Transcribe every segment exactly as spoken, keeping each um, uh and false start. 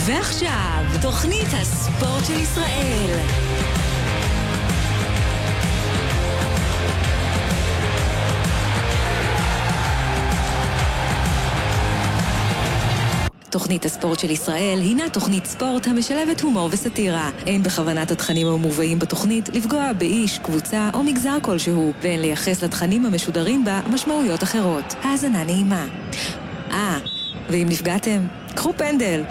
ועכשיו, תוכנית הספורט של ישראל. תוכנית הספורט של ישראל הינה תוכנית ספורט המשלבת הומור וסטירה. אין בכוונת התכנים המובאים בתוכנית לפגוע באיש, קבוצה או מגזר כלשהו, ואין לייחס לתכנים המשודרים בה משמעויות אחרות. האזנה נעימה. אה, ואם נפגעתם, קחו פנדל.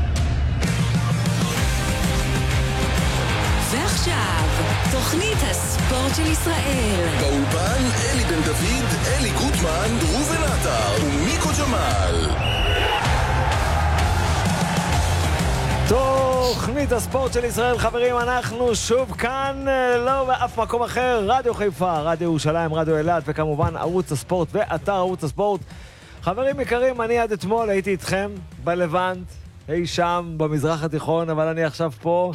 ועכשיו, תוכנית הספורט של ישראל. באולפן אלי בן דוד, אלי גוטמן, ראובן עטר ומיקו ג'מאל. תוכנית הספורט של ישראל, חברים, אנחנו שוב כאן, לא באף מקום אחר, רדיו חיפה, רדיו ירושלים, רדיו אילת, וכמובן ערוץ הספורט ואתר ערוץ הספורט. חברים יקרים, אני עד אתמול הייתי איתכם בלבנט, אי שם במזרח התיכון, אבל אני עכשיו פה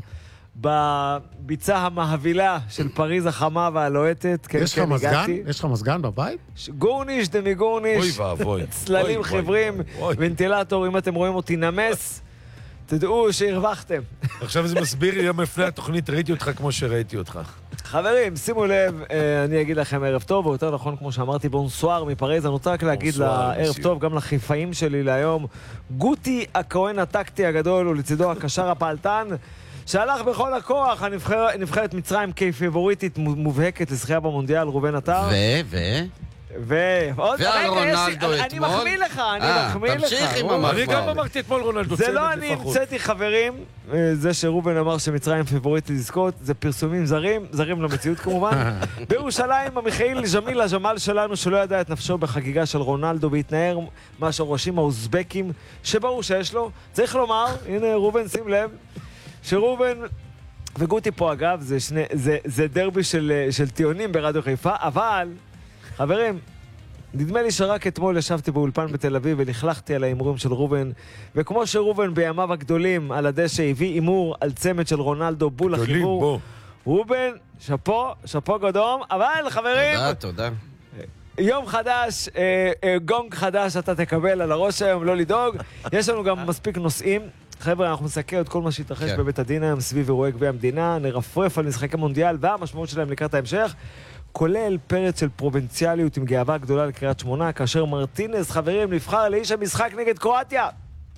בביצה המהבילה של פריז החמה והלוהטת. יש לך מזגן? יש לך מזגן בבית? גורניש דמי גורניש, אוי ואבוי. צללים חברים, ונטילטור, אם אתם רואים אותי נמס, תדעו שהרווחתם. עכשיו זה מסביר, יום לפני התוכנית ראיתי אותך כמו שראיתי אותך. חברים, שימו לב, אני אגיד לכם ערב טוב, או יותר נכון כמו שאמרתי, בונסואר מפריז. אני רוצה רק להגיד לערב טוב גם לחיפאים שלי להיום. גוטי הכהן הטקטי הגדול, ולצידו הקשר הפעלתן, שהלך בכל הכוח, הנבחרת מצרים כפייבוריטית מובהקת לזכייה במונדיאל, ראובן עטר. ו... ו... ו... ועל רונלדו אתמול. אני מחמיא לך, אני מחמיא לך. תמשיך עם המחמאה. אני גם אמרתי אתמול רונלדו. זה לא אני המצאתי, חברים. זה שרובן אמר שמצרים פייבוריטית לזכות, זה פרסומים זרים, זרים למציאות כמובן. בירושלים, המיכאיל ג'מיל הג'מל שלנו, שלא ידע את נפשו בחגיגה של רונלדו, והתנער מה שהראשים האוזבקים, שברור שיש לו. צריך לומר, הנה רובן, שים לב, שרובן וגוטי פה אגב, זה, שני, זה, זה דרבי של, של טיונים ברדיו חיפה, אבל, חברים, נדמה לי שרק אתמול ישבתי באולפן בתל אביב ולכלכתי על האימורים של רובן, וכמו שרובן בימיו הגדולים על הדשא הביא אימור על צמד של רונלדו בול החיבור, רובן, שפו, שפו גדום, אבל חברים, תודה, תודה. יום חדש, אה, אה, גונג חדש אתה תקבל על הראש היום, לא לדאוג. יש לנו גם מספיק נושאים. חבר'ה, אנחנו נסקר את כל מה שהתרחש כן. בבית הדין היום סביב אירועי גביע המדינה, נרפרף על משחקי מונדיאל והמשמעות שלהם לקראת ההמשך, כולל פרץ של פרובינציאליות עם גאווה גדולה לקריית שמונה, כאשר מרטינז, חברים, נבחר לאיש המשחק נגד קרואטיה.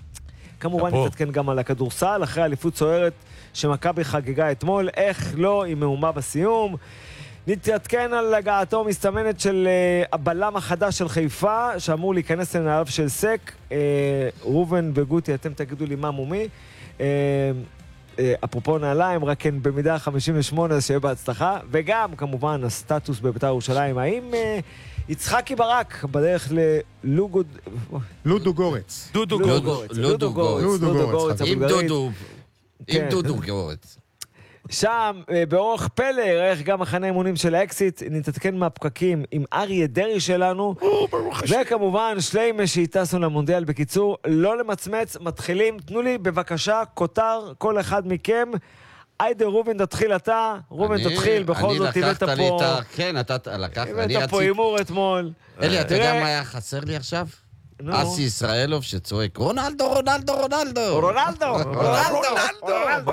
כמובן נתעדכן גם על הכדורסל, אחרי אליפות סוערת שמכבי חגגה אתמול, איך לא, עם מהומה בסיום. נתעדכן על הגעתו מסתמנת של uh, הבלם החדש של חיפה, שאמור להיכנס לנעליו של סק. uh, רובן וגוטי, אתם תגידו לי מה מומי. uh, uh, אפרופו נעליים, רק כן במידה חמישים ושמונה, אז שיהיה בהצלחה. וגם, כמובן, הסטטוס בבית"ר ירושלים. האם uh, יצחקי ברק בדרך ללוגו... לודו גורץ. דודו גורץ. לודו גורץ. לודו גורץ. עם דודו. עם דודו גורץ. שם, באורך פלא, איך גם מחנה אימונים של האקסיט, נתעדכן מהפקקים עם אריה דרי שלנו, וכמובן, שליימה שהטסנו למונדיאל. בקיצור, לא למצמץ, מתחילים. תנו לי בבקשה כותר, כל אחד מכם. היידה, רובן, תתחיל אתה. רובן, תתחיל, בכל זאת, תבאת פה. כן, אתה לקחת. תבאת פה אימור אתמול. אלי, אתה יודע מה היה חסר לי עכשיו? אסי ישראלוב שצועק, רונלדו, רונלדו, רונלדו. רונלדו, רונלדו.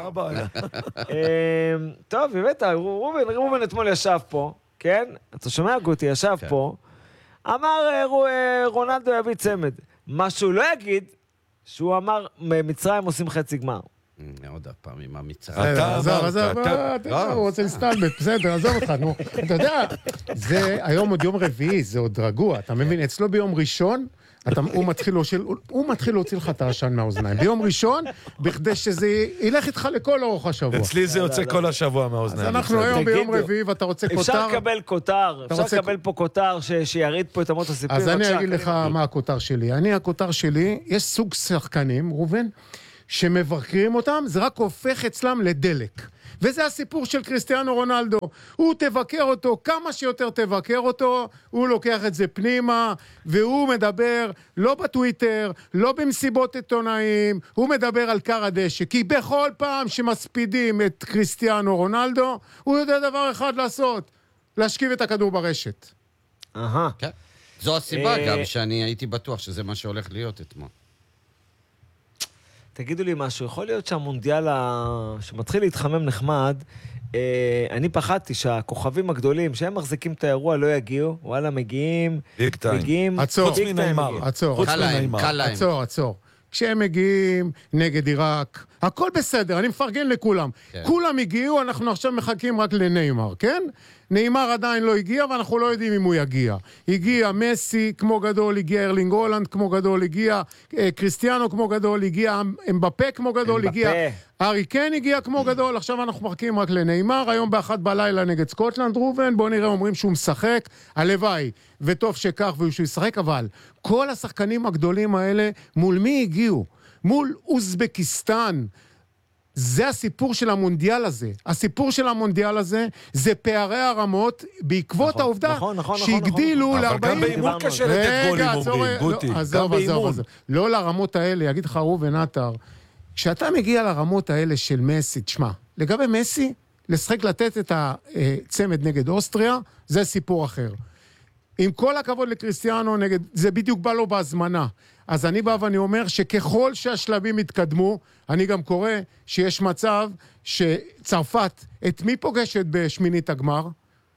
טוב, באמת, רובן אתמול ישב פה, כן? אתה שומע גוטי, ישב פה, אמר רונלדו יביא צמד. מה שהוא לא יגיד, שהוא אמר, מצרים עושים חצי גמר. עוד הפעם עם המצרים. עזוב, עזוב, הוא רוצה להסתלבט, בסדר, עזוב אותך, נו. אתה יודע, זה היום עוד יום רביעי, זה עוד רגוע, אתה מבין? אצלו ביום ראשון, הוא מתחיל להוציא לך את העשן מהאוזניים. ביום ראשון, בכדי שזה ילך איתך לכל אורך השבוע. אצלי זה יוצא כל השבוע מהאוזניים. אז אנחנו היום ביום רביעי, ואתה רוצה כותר. אפשר לקבל כותר, אפשר לקבל פה כותר שיריד פה את אמות הסיפור. אז אני אגיד לך מה הכותר שלי. אני, הכותר שלי, יש סוג שחקנים, רובן, שמבקרים אותם, זה רק הופך אצלם לדלק. וזה הסיפור של קריסטיאנו רונלדו. הוא תבקר אותו, כמה שיותר תבקר אותו, הוא לוקח את זה פנימה, והוא מדבר לא בטוויטר, לא במסיבות עיתונאים, הוא מדבר על קר הדשא, כי בכל פעם שמספידים את קריסטיאנו רונלדו, הוא יודע דבר אחד לעשות, להשכיב את הכדור ברשת. אהה. כן. זו הסיבה גם שאני הייתי בטוח שזה מה שהולך להיות אתמול. תגידו לי משהו, יכול להיות שהמונדיאל שמתחיל להתחמם נחמד, אני פחדתי שהכוכבים הגדולים שהם מחזיקים את האירוע לא יגיעו, וואלה, מגיעים, מגיעים, עצור, חוץ מנעימר, עצור, עצור, עצור. כשהם מגיעים נגד עיראק, הכל בסדר, אני מפרגן לכולם. כולם הגיעו, אנחנו עכשיו מחכים רק לנעימר, כן? נעימר עדיין לא הגיע, ואנחנו לא יודעים אם הוא יגיע. הגיע מסי כמו גדול, הגיע ארלינג הולנד כמו גדול, הגיע אה, קריסטיאנו כמו גדול, הגיע אמבפה כמו גדול, הגיע ארי קן הגיע כמו גדול, עכשיו אנחנו מחכים רק לנעימר, היום באחת בלילה נגד סקוטלנד, רובן, בוא נראה, אומרים שהוא משחק, הלוואי, וטוב שכך ושהוא ישחק, אבל כל השחקנים הגדולים האלה, מול מי הגיעו? מול אוזבקיסטן, זה הסיפור של המונדיאל הזה. הסיפור של המונדיאל הזה זה פערי הרמות בעקבות נכון, העובדה נכון, נכון, שהגדילו נכון, ל-ארבעים... אבל גם באימון קשה לתת גולים, אומרים, גוטי. גם באימון. לא לרמות האלה, יגיד לך רובן עטר, כשאתה מגיע לרמות האלה של מסי, תשמע, לגבי מסי, לשחק לתת את הצמד נגד אוסטריה, זה סיפור אחר. עם כל הכבוד לקריסטיאנו נגד, זה בדיוק בא לו בהזמנה. אז אני בא ואני אומר שככל שהשלבים יתקדמו, אני גם קורא שיש מצב שצרפת, את מי פוגשת בשמינית הגמר?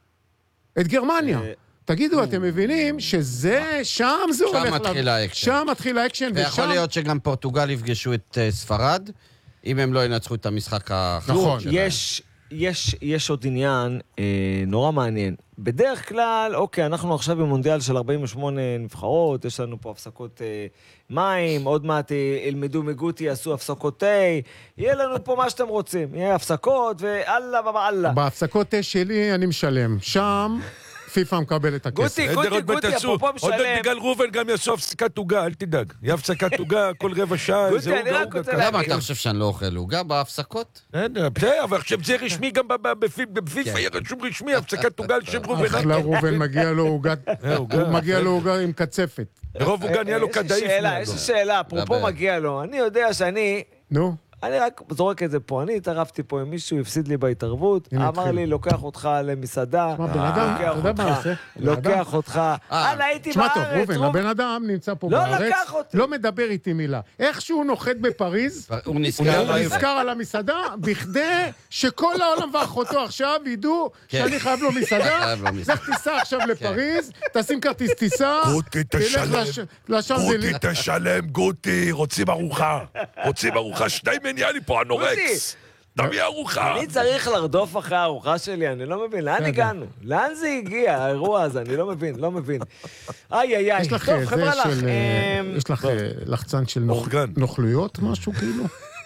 את גרמניה. תגידו, אתם מבינים שזה, שם זה הולך... שם מתחיל האקשן. שם מתחיל האקשן, ושם... ויכול להיות שגם פורטוגל יפגשו את ספרד, אם הם לא ינצחו את המשחק האחרון. נכון. יש... יש, יש עוד עניין אה, נורא מעניין. בדרך כלל, אוקיי, אנחנו עכשיו במונדיאל של ארבעים ושמונה נבחרות, יש לנו פה הפסקות אה, מים, עוד מעט אה, ילמדו מגוטי, יעשו הפסקות תה, יהיה לנו פה מה שאתם רוצים, יהיה הפסקות ואללה ובאללה. בהפסקות תה שלי אני משלם, שם... פיפה מקבל את הכסף. גוטי, גוטי, גוטי, אפרופו משלם. עוד בגלל רובן גם יעשו הפסקת עוגה, אל תדאג. יהיה הפסקת עוגה כל רבע שעה, גוטי, זה אני רק עוגה. רוצה למה להגיד. אתה חושב שאני לא אוכל עוגה בהפסקות? בסדר, אבל עכשיו זה רשמי גם בפיפה, יהיה רשום רשמי, הפסקת עוגה על שם רובן. אחלה רובן, מגיע לו עוגה, הוא מגיע לו עוגה עם קצפת. ברוב עוגה נהיה לו כדאיף. יש לי שאלה, אפרופו מגיע לו. אני יודע שאני... נו. אני רק זורק את זה פה, אני התערבתי פה עם מישהו, הפסיד לי בהתערבות, אמר לי, לוקח אותך למסעדה, מה, בן אדם, אתה יודע מה עושה? לוקח אותך, אני הייתי תשמע טוב, בארץ, רובן, הבן אדם נמצא פה לא בארץ, לקח אותי. לא מדבר איתי מילה. איך שהוא נוחת בפריז, הוא הוא נזכר. נזכר על המסעדה, בכדי שכל העולם ואחותו עכשיו ידעו שאני חייב לו מסעדה, חייב לו מסעדה. לך תיסע עכשיו לפריז, תשים כרטיס טיסה, גוטי, תשלם. גוטי, תשלם, גוטי, רוצים ארוחה. רוצים ארוחה, שניים מניע לי פה, הנורקס. תביא ארוחה. אני צריך לרדוף אחרי הארוחה שלי, אני לא מבין, לאן הגענו? לאן זה הגיע, האירוע הזה? אני לא מבין, לא מבין. איי, איי, איי. יש לך טוב, זה חבר'ה לך. של... יש לך לחצן של נוח- אורגן. נוכלויות, משהו כאילו?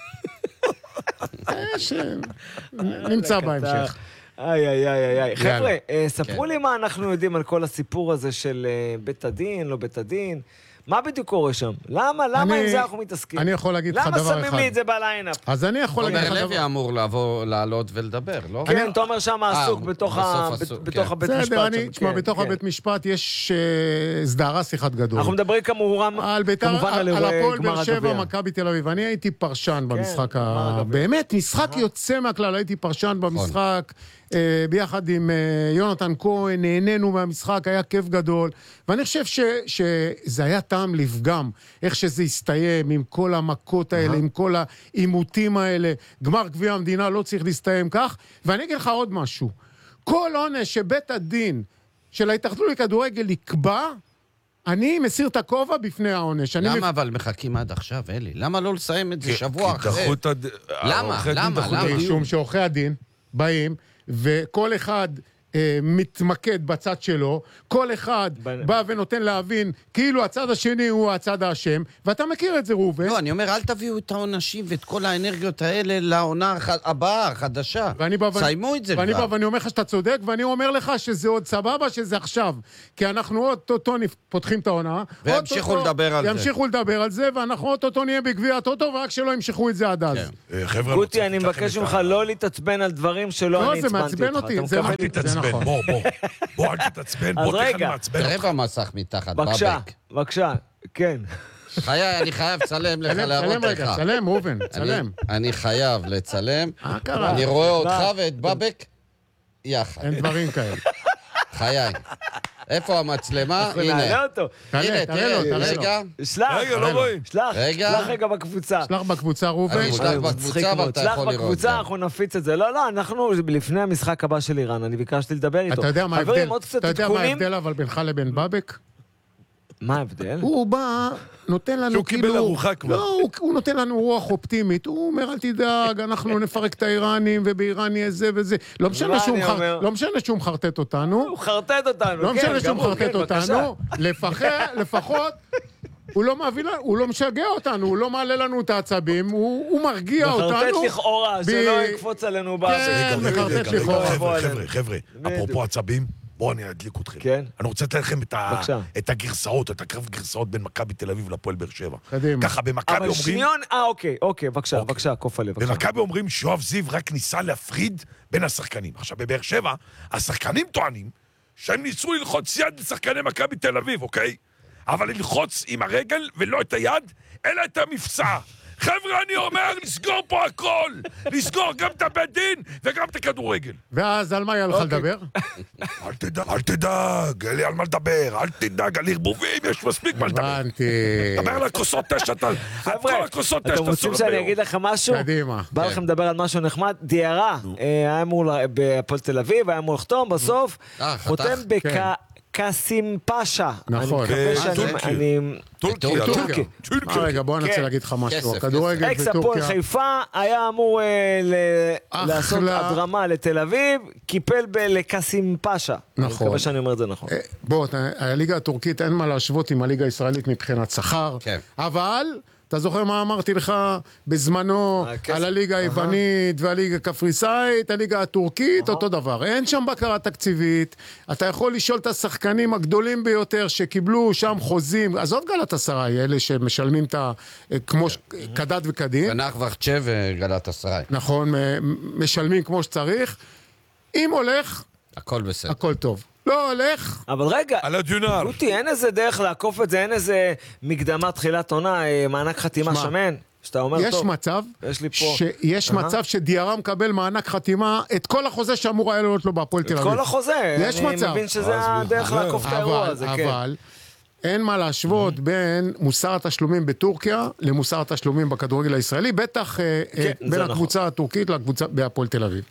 יש... נמצא בהמשך. איי, איי, איי, איי. חבר'ה, יאללה. אה, ספרו לי מה אנחנו יודעים על כל הסיפור הזה של אה, בית הדין, לא בית הדין. מה בדיוק קורה שם? למה? למה אני- עם זה אנחנו מתעסקים? אני יכול להגיד לך דבר למה שמים אחד. לי את זה בליינאפ? אז אני יכול להגיד לך תומר דבר... לוי אמור לעבור, לעלות ולדבר, לא? כן, תומר שם עסוק אה, בתוך ה- בסוף עסוק, בתוך כן. הבית משפט. בסדר, אני... שם, תשמע, כן, בתוך כן. הבית משפט יש אה, סדרה שיחת גדול. אנחנו מדברים כמובן על ביתר, כמובן על על אירועי הפועל גמר באר שבע, הגביע. מכבי תל אביב. אני הייתי פרשן במשחק גמר ה... הגביע. באמת, משחק יוצא מהכלל. הייתי פרשן במשחק, אה, ביחד עם אה, יונתן כהן, נהנינו מהמשחק, היה כיף גדול. ואני חושב ש- שזה היה טעם לפגם, איך שזה הסתיים, עם כל המכות האלה, עם כל העימותים האלה. גמר גביע המדינה לא צריך להסתיים כך. ואני אגיד לך עוד משהו. כל עונש שבית הדין של ההתאחדות לכדורגל יקבע, אני מסיר את הכובע בפני העונש. אני למה אבל מחכים עד עכשיו, אלי? למה לא לסיים את זה שבוע כי אחרי? דחו את הד... למה? העורכי דין למה? דחו את למה? הדיון. משום שעורכי הדין באים, וכל אחד אה, מתמקד בצד שלו, כל אחד ב- בא ונותן להבין כאילו הצד השני הוא הצד האשם, ואתה מכיר את זה, ראובן. לא, אני אומר, אל תביאו את העונשים ואת כל האנרגיות האלה לעונה הח- הבאה, החדשה. ואני בא ואני- סיימו את זה ואני כבר. בא ואני אומר לך שאתה צודק, ואני אומר לך שזה עוד סבבה, שזה עכשיו. כי אנחנו אוטוטו נפ- פותחים את העונה. וימשיכו אוטוטו- לדבר על זה. ימשיכו לדבר על זה, ואנחנו אוטוטו נהיה בגביע הטוטו, ורק שלא ימשכו את זה עד אז. כן. אה, חבר'ה, גוטי, רוצה אני לתת מבקש לכם ממך את ה- לא להתעצבן על דברים שלא לא, אני זה הצבנתי מעצבן אותך. אותי, אתה זה מקבל? אל תתעצבן, נכון. בוא, בוא. בוא, אל תתעצבן, אז בוא תראה איך אני רגע, מעצבן תראה אותך. במסך מתחת, בבקשה, בבק. בבקשה, כן. חיי, אני חייב לצלם לך, צלם, להראות צלם רגע, לך. צלם, ראובן, אני- צלם. אני חייב לצלם. מה קרה? אני רואה אותך מה? ואת בבק יחד. אין דברים כאלה. חיי. איפה המצלמה? אנחנו הנה. נעלה אותו. תראה, הנה, תראה לו, תראה, תראה לו. רגע. שלח. רגע, לא רואים. שלח. רגע. שלח רגע בקבוצה. שלח בקבוצה, ראובן. אני אשלח בקבוצה, אבל אתה יכול לראות. שלח בקבוצה, אנחנו נפיץ את זה. לא, לא, אנחנו לפני המשחק הבא של איראן, אני ביקשתי לדבר איתו. אתה יודע מה ההבדל? חברים, עוד קצת אתה יודע מה עדכונים. ההבדל אבל בינך לבין בבק? מה ההבדל? הוא בא, נותן לנו שהוא כאילו... קיבל ארוחה כבר. לא, הוא, הוא נותן לנו רוח אופטימית. הוא אומר, אל תדאג, אנחנו נפרק את האיראנים, ובאיראן יהיה זה וזה. לא משנה מה שהוא אני מחר- אומר? לא משנה שהוא מחרטט אותנו. הוא חרטט אותנו, לא כן, משנה שהוא גמור, מחרטט כן, אותנו. לפח- לפחות... הוא לא מביא לנו, הוא לא משגע אותנו, הוא לא מעלה לנו את העצבים, הוא, הוא מרגיע אותנו. מחרטט לכאורה, ב- שלא יקפוץ עלינו כן, באוויר. מחרטט רגע, רגע, לכאורה. חבר'ה, חבר'ה, חבר'ה, אפרופו עצבים, בואו אני אדליק אתכם. כן. אני רוצה לתת לכם את ה- בבקשה. את הגרסאות, את הקרב גרסאות בין מכבי תל אביב לפועל באר שבע. קדימה. ככה במכבי אבל אומרים... שניון, אה, אוקיי, אוקיי, בבקשה, אוקיי. בבקשה, קוף עליו, בבקשה. במכבי אומרים שיואב זיו רק ניסה להפריד בין השחקנים. עכשיו, בבאר שבע, השחקנים טוענים שהם ניסו ללחוץ יד לשחקני מכבי תל אביב, אוקיי? אבל ללחוץ עם הרגל ולא את היד, אלא את המפסע. חבר'ה, אני אומר, לסגור פה הכל! לסגור גם את הבית דין וגם את הכדורגל. ואז על מה היה לך אוקיי. לדבר? אל תדאג, אל תדאג, אין לי על מה לדבר, אל תדאג, על ערבובים, יש מספיק מה לדבר. הבנתי. דבר על הכוסות תשע, אתה... על כל הכוסות תשע, אתם רוצים שאני אגיד לכם משהו? קדימה. בא לכם לדבר על משהו נחמד? דיירה, אה, היה אמור ל- בהפועל תל אביב, היה אמור לחתום, בסוף אה, חותם חתך. כן. בקאסים פאשה. נכון. אני מקווה כן, שאני... טורקיה. אני- טורקיה, טורקיה. טורקיה. אה, רגע, בוא אני רוצה כן. להגיד לך משהו. כסף, הכדורגל אקס הפועל בטורקיה... חיפה היה אמור אה, ל- אחלה. לעשות הדרמה לתל אביב, קיפל ב- לקאסים פאשה. אני נכון. מקווה שאני אומר את זה נכון. אה, בוא, אתה- הליגה הטורקית אין מה להשוות עם הליגה הישראלית מבחינת שכר, כן. אבל אתה זוכר מה אמרתי לך בזמנו הכסף. על הליגה היוונית והליגה הקפריסאית, הליגה הטורקית, אותו דבר. אין שם בקרה תקציבית, אתה יכול לשאול את השחקנים הגדולים ביותר שקיבלו שם חוזים, עזוב גלאטסראי, אלה שמשלמים את ה... כמו ש- כדת וכדין, ונח וחצ'ה וגלת אסריי. נכון, מ- משלמים כמו שצריך. אם הולך, הכל בסדר. הכל טוב. לא הולך, אבל רגע, על הג'ונר. רותי, אין איזה דרך לעקוף את זה, אין איזה מקדמה תחילת עונה, אה, מענק חתימה שמע, שמן, שאתה אומר, יש טוב, מצב, יש לי פה... שיש אהה. מצב שדיארה מקבל מענק חתימה, את כל החוזה שאמור היה לעלות לו בהפועל תל את אביב. כל החוזה, יש אני מצב. מבין שזה אז הדרך זהו. לעקוף את האירוע אבל, הזה, כן. אבל, אין מה להשוות בין מוסר התשלומים בטורקיה למוסר התשלומים בכדורגל הישראלי, בטח אה, אה, כן, בין זה נכון. הקבוצה הטורקית לקבוצה בהפועל תל אביב.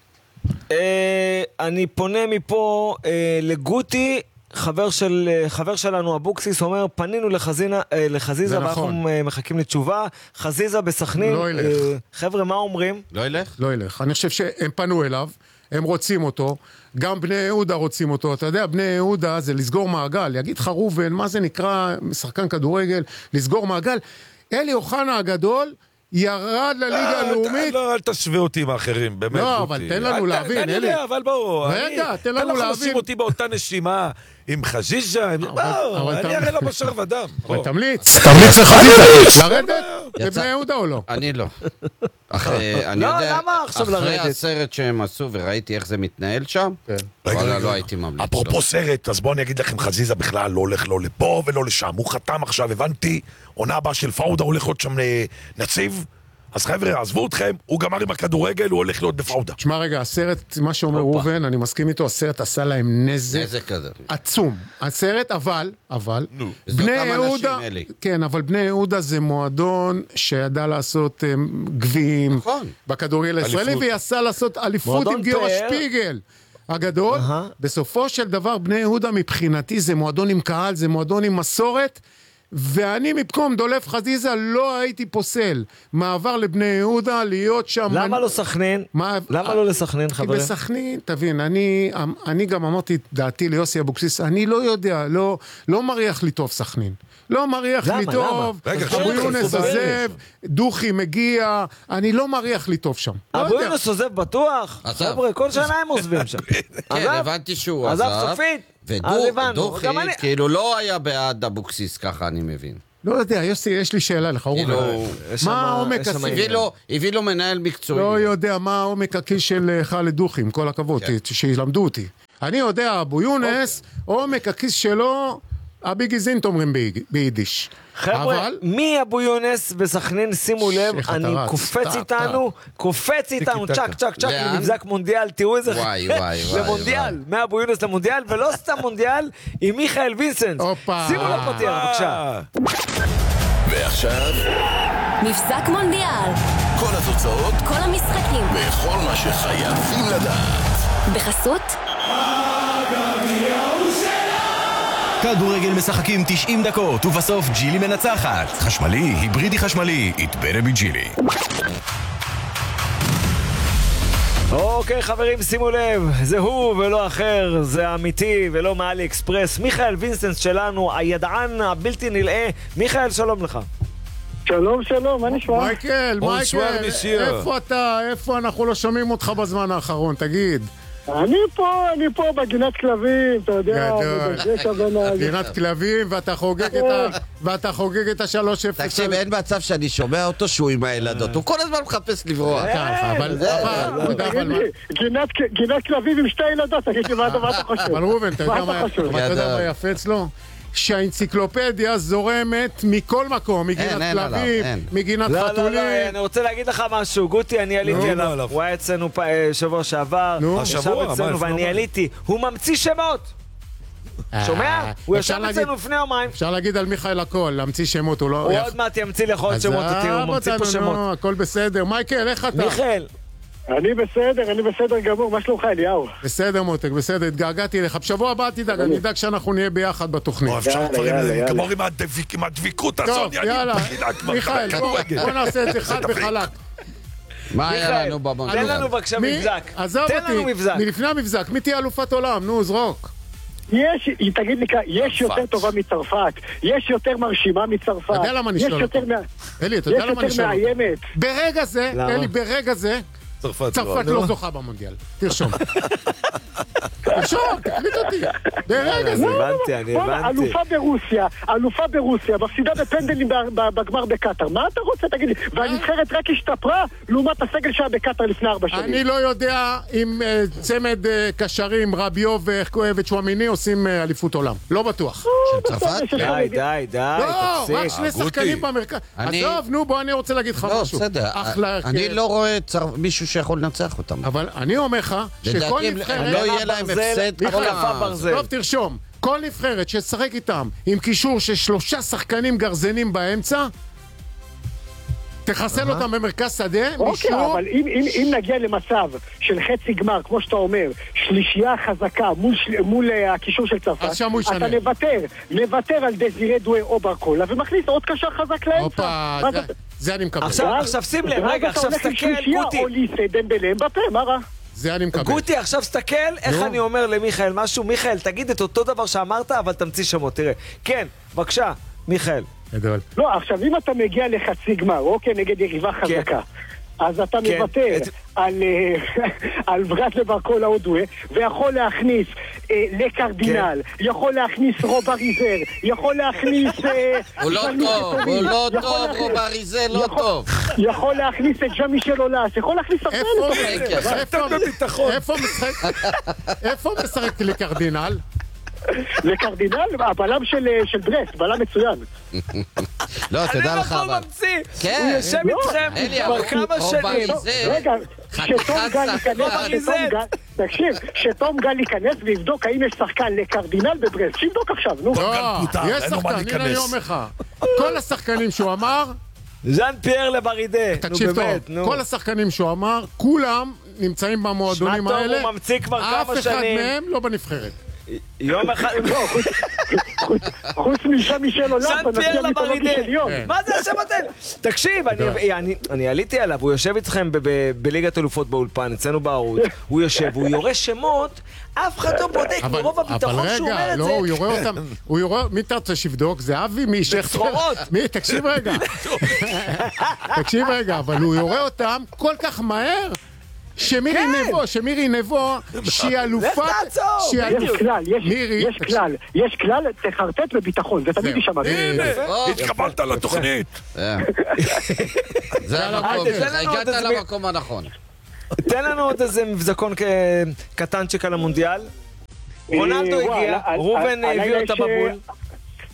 אה, אני פונה מפה אה, לגוטי, חבר של, אה, חבר שלנו אבוקסיס, אומר, פנינו לחזינה, אה, לחזיזה, זה ואנחנו נכון. אה, מחכים לתשובה. חזיזה בסכנין. לא ילך. אה, חבר'ה, מה אומרים? לא ילך? לא ילך. אני חושב שהם פנו אליו, הם רוצים אותו, גם בני יהודה רוצים אותו. אתה יודע, בני יהודה זה לסגור מעגל. יגיד לך ראובן, מה זה נקרא שחקן כדורגל? לסגור מעגל. אלי אוחנה הגדול ירד לליגה הלאומית. לא, אל תשווה אותי עם האחרים, באמת. לא, רותי. אבל תן לנו אל- להבין, אני אלי. יודע, אבל בואו. רגע, אני- תן לנו אתה לא יכול להבין. לשים אותי באותה נשימה עם חזיזה, עם- בואו, אבל אני אתה- הרי לא בשר ודם. אבל בוא. תמליץ, תמליץ לחזיזה. לרדת? יצא- לבני יהודה או לא? אני לא. אחרי, אני לא, יודע, למה עכשיו אחרי לרדת? הסרט שהם עשו וראיתי איך זה מתנהל שם, כן. רגע, וואלה, רגע. לא הייתי ממליץ. אפרופו לו. סרט, אז בואו אני אגיד לכם, חזיזה בכלל לא הולך לא לפה ולא לשם. הוא חתם עכשיו, הבנתי, עונה הבאה של פאודה הולך להיות שם נציב. אז חבר'ה, עזבו אתכם, הוא גמר עם הכדורגל, הוא הולך להיות בפאודה. תשמע רגע, הסרט, מה שאומר ראובן, אני מסכים איתו, הסרט עשה להם נזק נזק כזה. עצום. הסרט, אבל, אבל, זה בני אותם יהודה, אנשים, אלי. כן, אבל בני יהודה זה מועדון שידע לעשות um, גביעים נכון. בכדורגל הישראלי, אליפות. ויעשה לעשות אליפות מועדון עם גיורא פאר. שפיגל. הגדול, אהה. בסופו של דבר בני יהודה מבחינתי זה מועדון עם קהל, זה מועדון עם מסורת, ואני במקום דולף חזיזה לא הייתי פוסל מעבר לבני יהודה להיות שם. למה אני- לא סכנין? מה- למה לא לסכנין, כי חברים? בסכנין, תבין, אני, אני גם אמרתי את דעתי ליוסי אבוקסיס, אני לא יודע, לא, לא מריח לי טוב סכנין. לא מריח למה? לי טוב, למה? רגע, אבו עכשיו יונס תכנסו עוזב, דוכי מגיע, אני לא מריח לי טוב שם. לא אבו יודע. יונס עוזב בטוח? עזב. חבר'ה, כל שנה הם עוזבים שם. כן, עזב? הבנתי שהוא עזב עזב. סופית? אז הבנו. ודוכי, גם אני- כאילו לא היה בעד אבוקסיס, ככה אני מבין. לא יודע, יוסי, יש לי שאלה לך, כאילו, ראובן. יש מה שם- העומק יש שם הסיבי? הביא לו- הביא לו מנהל מקצועי. לא יודע מה העומק הכיס של אה, חאלד דוכי, עם כל הכבוד, כן. ת- שילמדו אותי. אני יודע, אבו יונס, עומק הכיס שלו הביגיזינט אומרים ביידיש. חבר'ה, מי אבו יונס בסכנין, שימו לב, אני קופץ איתנו, קופץ איתנו, צ'ק, צ'ק, צ'ק, למבזק מונדיאל, תראו איזה זה מונדיאל, מאבו יונס למונדיאל, ולא סתם מונדיאל, עם מיכאל וינסנט. שימו לו פתיח, בבקשה. ועכשיו, מבזק מונדיאל. כל התוצאות, כל המשחקים, וכל מה שחייבים לדעת. בחסות כדורגל משחקים תשעים דקות, ובסוף ג'ילי מנצחת. חשמלי, היברידי חשמלי, יתברה בג'ילי. אוקיי חברים, שימו לב, זה הוא ולא אחר, זה אמיתי ולא מאלי אקספרס. מיכאל וינסנט שלנו, הידען הבלתי נלאה. מיכאל, שלום לך. שלום, שלום, מה נשמע? מייקל, מייקל, איפה אתה? איפה אנחנו לא שומעים אותך בזמן האחרון, תגיד. אני פה, אני פה בגינת כלבים, אתה יודע, גינת כלבים, ואתה חוגג את ה... ואתה חוגג את השלוש אפס. תקשיב, אין מצב שאני שומע אותו שהוא עם הילדות, הוא כל הזמן מחפש לברוח. אבל... גינת כלבים עם שתי ילדות, תגיד לי, מה אתה חושב? אבל רובן, אתה יודע מה יפה אצלו? שהאנציקלופדיה זורמת מכל מקום, מגינת כלבים, מגינת חתולים. לא, לא, אני רוצה להגיד לך משהו, גוטי, אני עליתי אליו, הוא היה אצלנו שבוע שעבר, ישב אצלנו ואני עליתי, הוא ממציא שמות. שומע? הוא ישב אצלנו לפני יומיים. אפשר להגיד על מיכאל הכל, להמציא שמות, הוא לא... הוא עוד מעט ימציא לך עוד שמות, הוא ממציא פה שמות. הכל בסדר. מייקל, איך אתה? מיכאל. אני בסדר, אני בסדר גמור, מה שלומך אליהו? בסדר מותק, בסדר, התגעגעתי לך. בשבוע הבא תדאג, אני אדאג שאנחנו נהיה ביחד בתוכנית. אפשר דברים לגמור עם הדביקות הזאת. טוב, יאללה, מיכאל, בוא נעשה את זה חד וחלק. מה היה לנו במונדיאל? תן לנו בבקשה מבזק. עזוב אותי, מלפני המבזק, מי תהיה אלופת עולם? נו, זרוק. יש, תגיד לי, יש יותר טובה מצרפת, יש יותר מרשימה מצרפת. אתה יודע למה אני שואל? אלי, אתה יודע למה אני שואל? יש יותר מאיימת. ברגע זה, אלי, ברגע זה, צרפת לא זוכה במונדיאל. תרשום. תרשום, תקליט אותי. ברגע זה. אני הבנתי, אני הבנתי. אלופה ברוסיה, אלופה ברוסיה, מפסידה בפנדלים בגמר בקטר. מה אתה רוצה, תגיד לי? והנבחרת רק השתפרה לעומת הסגל שהיה בקטר לפני ארבע שנים. אני לא יודע אם צמד קשרים, רביו וצ'ואמיני עושים אליפות עולם. לא בטוח. של צרפת? די, די, די, לא, רק שני שחקנים במרכז. עזוב, נו, בוא, אני רוצה להגיד לך משהו. לא, בסדר. אני לא רואה מישהו שיכול לנצח אותם. אבל אני אומר לך שכל נבחרת... לא יהיה להם הפסד. טוב, תרשום. כל נבחרת ששחק איתם עם קישור של שלושה שחקנים גרזנים באמצע, תחסל אותם במרכז שדה. אוקיי, אבל אם נגיע למצב של חצי גמר, כמו שאתה אומר, שלישייה חזקה מול הקישור של צרפת, אתה נוותר, נוותר על דזירי דואר או ברקולה, ומכניס עוד קשר חזק לאמצע. זה אני מקבל. עכשיו שים לב, רגע, עכשיו סתכל, גוטי. או ליסה, דמבלה, בפה, מה רע? זה אני מקבל. גוטי, עכשיו סתכל איך אני אומר למיכאל משהו. מיכאל, תגיד את אותו דבר שאמרת, אבל תמציא שמות, תראה. כן, בבקשה, מיכאל. גדול. לא, עכשיו אם אתה מגיע לחצי גמר, אוקיי, נגד יריבה חזקה, אז אתה מוותר על ברז ברקולה או דואר, ויכול להכניס לקרדינל, יכול להכניס רובה-ריזר, יכול להכניס... הוא לא טוב, הוא לא טוב, רובה-ריזר לא טוב. יכול להכניס את ז'אן-מישל אולס, יכול להכניס... איפה משחק לקרדינל? לקרדינל, הבלם של ברסט, בלם מצוין. לא, תדע לך אבל. אני לא ממציא, הוא יושב איתכם כבר כמה שנים. רגע, שתום גל ייכנס, תקשיב, שתום גל ייכנס ויבדוק האם יש שחקן לקרדינל בברסט, שיבדוק עכשיו, נו. יש שחקן, הנה אני אומר לך. כל השחקנים שהוא אמר... ז'אן פייר לברידה. תקשיב טוב, כל השחקנים שהוא אמר, כולם נמצאים במועדונים האלה. שמע טוב, הוא ממציא כבר כמה שנים. אף אחד מהם לא בנבחרת. יום אחד... חוץ משם מישל עולם, בנשיא המיתולוגי של יום. מה זה השם אתם? תקשיב, אני עליתי עליו, הוא יושב איתכם בליגת אלופות באולפן, אצלנו בערוץ, הוא יושב, הוא יורה שמות, אף אחד לא בודק, מרוב הביטחון שהוא אומר את זה. אבל רגע, לא, הוא יורה אותם, הוא יורה, מי אתה רוצה שיבדוק? זה אבי משכתר. בסחורות. מי, תקשיב רגע. תקשיב רגע, אבל הוא יורה אותם כל כך מהר, שמירי נבו, שמירי נבו, שהיא אלופה... יש כלל, יש כלל, יש כלל, תחרטט בביטחון, זה תמיד תשמע. הנה, התקבלת לתוכנית. זה המקום, הגעת למקום הנכון. תן לנו עוד איזה מבזקון קטנצ'ק על המונדיאל. רונלדו הגיע, רובן הביא אותה בבול.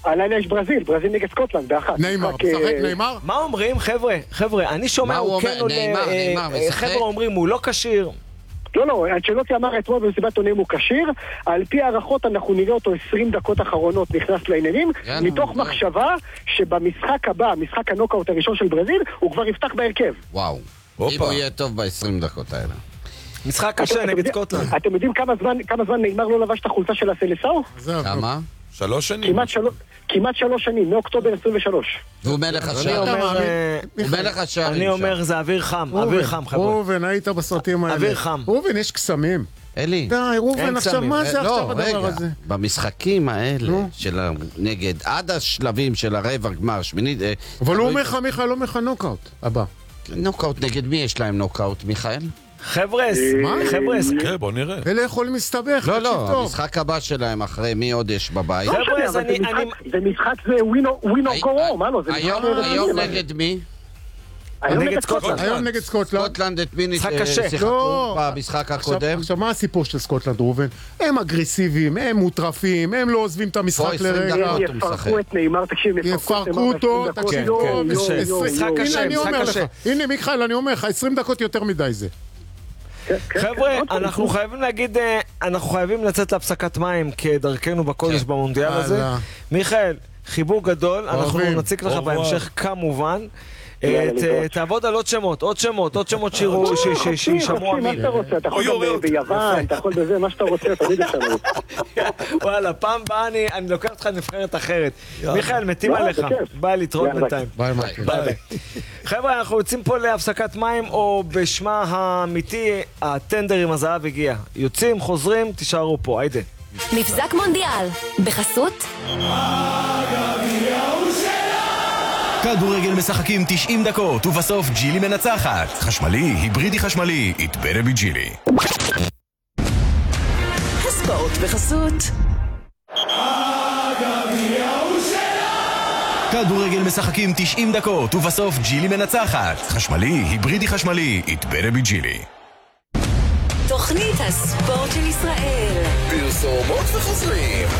הלילה יש ברזיל, ברזיל נגד סקוטלנד, באחת. נאמר, משחק נאמר? מה אומרים, חבר'ה? חבר'ה, אני שומע, הוא כן עולה... חבר'ה אומרים, הוא לא כשיר. לא, לא, אנצ'לוטי אמר אתמול במסיבת עונאים הוא כשיר, על פי הערכות אנחנו נראה אותו עשרים דקות אחרונות נכנס לעניינים, מתוך מחשבה שבמשחק הבא, משחק הנוקאוט הראשון של ברזיל, הוא כבר יפתח בהרכב. וואו, אם הוא יהיה טוב ב-עשרים דקות האלה. משחק קשה נגד סקוטלנד. אתם יודעים כמה זמן נאמר לא לבש את החולצה של הסלסאו? כמה? שלוש שנים. כמעט שלוש שנים, מאוקטובר עשרים ושלוש. והוא מלך השער. הוא מלך השער. אני אומר, זה אוויר חם, אוויר חם, חבר'ה. ראובן, היית בסרטים האלה. אוויר חם. ראובן, יש קסמים. אלי. די, ראובן, עכשיו, מה זה עכשיו הדבר הזה? במשחקים האלה, נגד, עד השלבים של הרבע גמר, שמינית... אבל הוא אומר לך, מיכאל, לא אומר לך נוקאוט הבא. נוקאוט, נגד מי יש להם נוקאוט, מיכאל? חבר'ס, חבר'ס. כן, בוא נראה. אלה יכולים להסתבך. לא, לא, המשחק הבא שלהם אחרי מי עוד יש בבית. חבר'ס, אני... זה משחק זה ווין או קורו, מה לא? היום נגד מי? היום נגד סקוטלנד. היום נגד סקוטלנד. סקוטלנד את מי לא. במשחק הקודם? עכשיו, מה הסיפור של סקוטלנד, ראובן? הם אגרסיביים, הם מוטרפים, הם לא עוזבים את המשחק לרגע. הם יפרקו את נאמר, תקשיב, יפרקו אותו, תקשיב, משחק קשה, משחק קשה. הנה, מיכאל, אני אומר לך, עשרים דקות יותר מדי זה. חבר'ה, אנחנו חייבים להגיד, אנחנו חייבים לצאת להפסקת מים כדרכנו בקודש במונדיאל הזה. מיכאל, חיבוק גדול, אנחנו נציג לך בהמשך כמובן. תעבוד על עוד שמות, עוד שמות, עוד שמות שישמעו מה שאתה רוצה, אתה יכול ביוון, אתה יכול בזה, מה שאתה רוצה, תמיד אפשר לזה. וואלה, פעם באה אני לוקח אותך נבחרת אחרת. מיכאל, מתים עליך, ביי להתראות בינתיים. ביי ביי. חבר'ה, אנחנו יוצאים פה להפסקת מים, או בשמה האמיתי, הטנדר עם הזהב הגיע. יוצאים, חוזרים, תישארו פה, היידה. מבזק מונדיאל, בחסות כדורגל משחקים תשעים דקות, ובסוף ג'ילי מנצחת. חשמלי, היברידי חשמלי, it better be ג'ילי. הספורט בחסות כדורגל משחקים תשעים דקות, ובסוף ג'ילי מנצחת. חשמלי, היברידי חשמלי, it better be ג'ילי. תוכנית הספורט של ישראל. פרסומות וחוזרים.